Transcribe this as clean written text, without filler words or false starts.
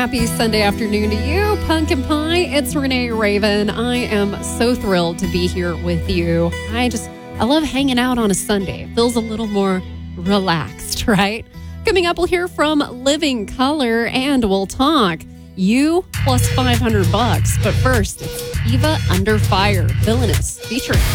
happy Sunday afternoon to you, Pumpkin Pie. It's Renee Raven. I am so thrilled to be here with you. I love hanging out on a Sunday. It feels a little more relaxed, right? Coming up, we'll hear from Living Color and we'll talk you plus $500. But first, it's Eva Under Fire, Villainous, featuring